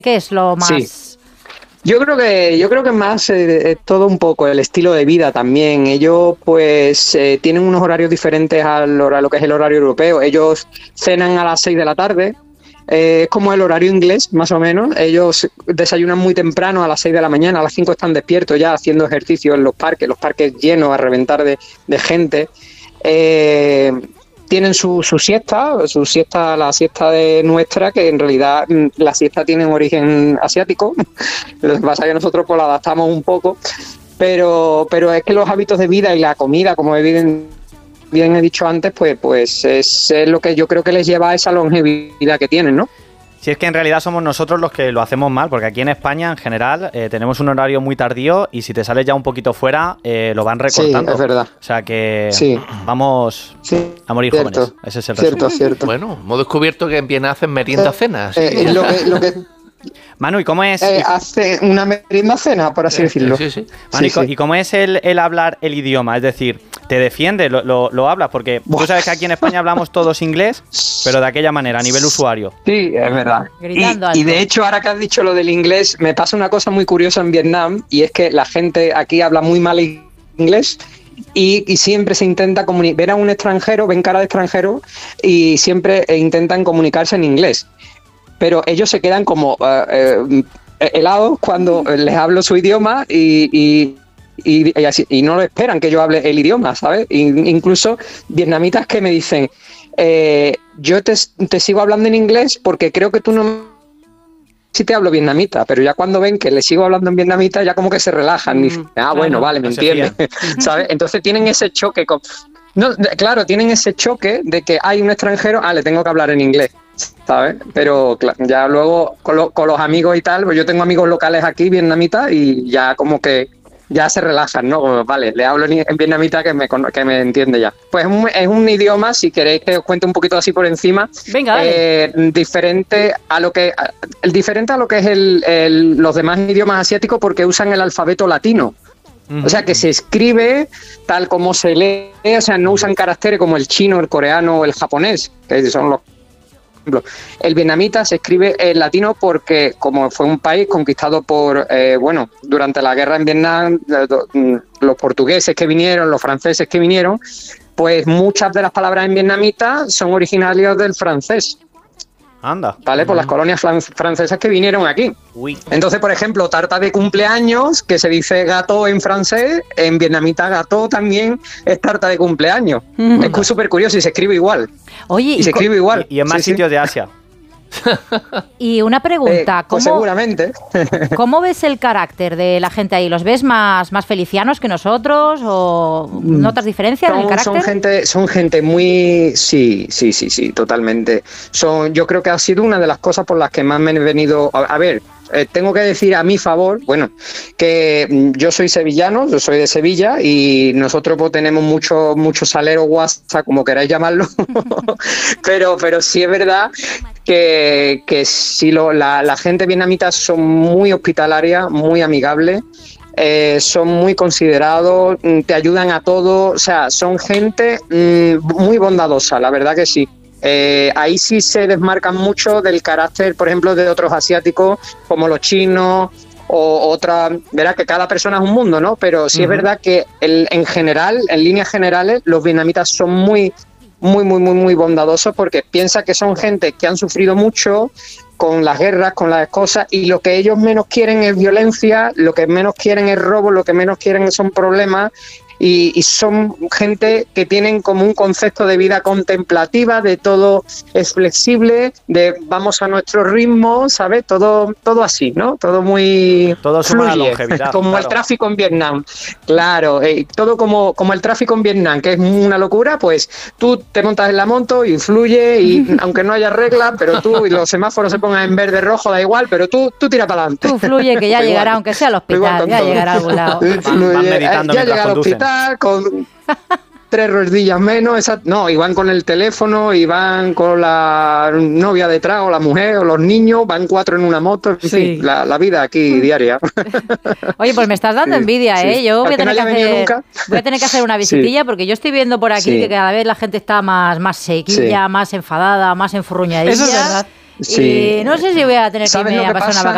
¿Qué es lo más...? Sí. Yo creo que más todo un poco el estilo de vida también. Ellos pues tienen unos horarios diferentes a lo que es el horario europeo. Ellos cenan a las 6 de la tarde. Es como el horario inglés, más o menos. Ellos desayunan muy temprano, a las 6 de la mañana, a las 5 están despiertos ya haciendo ejercicio en los parques llenos a reventar de gente. Tienen su siesta, la siesta de nuestra, que en realidad la siesta tiene un origen asiático. Lo que pasa es que nosotros pues la adaptamos un poco, pero es que los hábitos de vida y la comida, como bien he dicho antes, pues es lo que yo creo que les lleva a esa longevidad que tienen, ¿no? Si es que en realidad somos nosotros los que lo hacemos mal, porque aquí en España, en general, tenemos un horario muy tardío y si te sales ya un poquito fuera, lo van recortando. Sí, es verdad. O sea que sí. Vamos a morir jóvenes. Ese es el resumen. Cierto. Bueno, hemos descubierto que en Viena hacen merienda-cena. Lo que Manu, ¿y cómo es? Hace una merienda-cena, por así decirlo. Sí. Manu, ¿y cómo es el hablar el idioma? Es decir, ¿te defiende? ¿Lo hablas? Porque tú sabes que aquí en España hablamos todos inglés, pero de aquella manera, a nivel usuario. Sí, es verdad. Y de hecho, ahora que has dicho lo del inglés, me pasa una cosa muy curiosa en Vietnam, y es que la gente aquí habla muy mal inglés. Y siempre se intenta ver a un extranjero, ven cara de extranjero y siempre intentan comunicarse en inglés. Pero ellos se quedan como helados cuando les hablo su idioma y no lo esperan que yo hable el idioma, ¿sabes? Incluso vietnamitas que me dicen, yo te sigo hablando en inglés porque creo que tú no... Sí te hablo vietnamita, pero ya cuando ven que les sigo hablando en vietnamita ya como que se relajan y dicen, bueno, vale, me entiendes, ¿sabes? Entonces tienen ese choque tienen ese choque de que hay un extranjero, le tengo que hablar en inglés, ¿sabes? Pero ya luego con los amigos y tal, pues yo tengo amigos locales aquí vietnamitas y ya como que ya se relajan, ¿no? Como, vale, le hablo en vietnamita que me entiende ya. Pues es un idioma, si queréis que os cuente un poquito así por encima. Venga, diferente a lo que es los demás idiomas asiáticos porque usan el alfabeto latino. O sea, que se escribe tal como se lee, o sea, no usan caracteres como el chino, el coreano o el japonés, que son los... El vietnamita se escribe en latino porque, como fue un país conquistado por, durante la guerra en Vietnam, los portugueses que vinieron, los franceses que vinieron, pues muchas de las palabras en vietnamita son originarias del francés. Anda. ¿Vale? Por las colonias francesas que vinieron aquí. Uy. Entonces, por ejemplo, tarta de cumpleaños, que se dice gâteau en francés, en vietnamita gâteau también es tarta de cumpleaños. Es súper curioso y se escribe igual. Oye, y se escribe igual. Y en más sitios de Asia. Y una pregunta, pues seguramente. ¿Cómo ves el carácter de la gente ahí? ¿Los ves más felicianos que nosotros o notas diferencias en el carácter? Son gente muy... Sí, totalmente. Yo creo que ha sido una de las cosas por las que más me he venido... A ver, tengo que decir a mi favor, que yo soy sevillano, yo soy de Sevilla y nosotros pues, tenemos mucho salero guasa, como queráis llamarlo, pero sí es verdad que sí, la gente vietnamita son muy hospitalaria, muy amigable, son muy considerados, te ayudan a todo, o sea, son gente muy bondadosa, la verdad que sí. Ahí sí se desmarcan mucho del carácter, por ejemplo, de otros asiáticos como los chinos o otras. Verá que cada persona es un mundo, ¿no? Pero sí es verdad que en general, en líneas generales, los vietnamitas son muy bondadosos porque piensa que son gente que han sufrido mucho con las guerras, con las cosas, y lo que ellos menos quieren es violencia, lo que menos quieren es robo, lo que menos quieren son problemas. Y son gente que tienen como un concepto de vida contemplativa, de todo es flexible, de vamos a nuestro ritmo, ¿sabes? Todo así, ¿no? Todo muy todo fluye, longevidad, como claro. El tráfico en Vietnam. Claro, todo como el tráfico en Vietnam, que es una locura, pues tú te montas en la moto y fluye, y aunque no haya reglas, pero tú y los semáforos se pongan en verde rojo, da igual, pero tú tira para adelante. Tú fluye, que ya llegará, aunque sea al hospital, ya llegará a algún lado. Van meditando ya mientras llega al conducen. hospital con 3 rodillas menos, y van con el teléfono, y van con la novia detrás, o la mujer, o los niños, van 4 en una moto, en fin, la vida aquí diaria. Oye, pues me estás dando envidia, ¿eh? Yo voy a tener que hacer una visitilla, porque yo estoy viendo por aquí que cada vez la gente está más sequilla, más enfadada, más enfurruñadilla. Eso es verdad. Y no sé si voy a tener que irme a pasar una